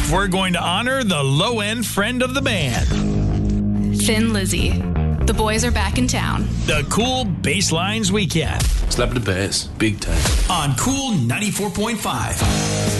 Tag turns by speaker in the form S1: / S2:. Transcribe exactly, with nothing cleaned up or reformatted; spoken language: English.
S1: we're going to honor the low-end friend of the band.
S2: Thin Lizzy. The boys are back in town.
S1: The Cool Basslines Weekend.
S3: Slap the bass, big time.
S1: On Cool ninety-four point five.